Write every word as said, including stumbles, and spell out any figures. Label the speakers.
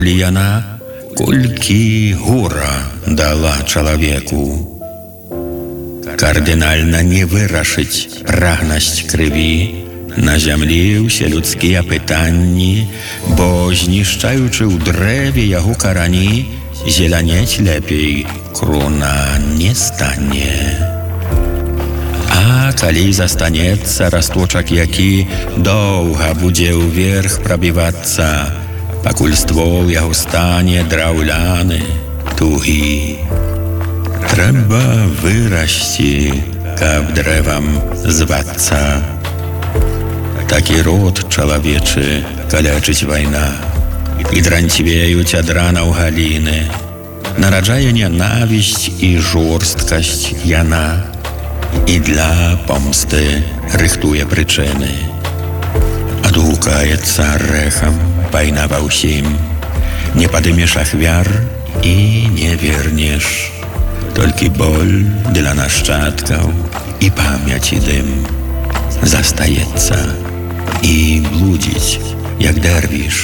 Speaker 1: Яна колькі гора дала чалавеку. Кардынальна не вырашыць прагнасць крыві, на зямлі ўсе людскія пытанні, бо знішчаючы ў дрэве яго карані, зелянець лепей крона не стане. А калі застанецца расточак, які доўга будзе ўверх прабівацца, пакуль ствол яго стане драўляны, тугі. Трэба вырасці, каб дрэвам звацца. Такі род чалавечы калячыць вайна, і дранцвеюць ад ранаў галіны. Нараджае нянавісць і жорсткасць яна, і для помсты рыхтуе прычыны. Адгукаецца рэхам вайна ва ўсім, не падымеш ахвяр і не вернеш. Толькі боль для нашчадкаў і памяці дым застаецца і блудзіць, як дэрвіш.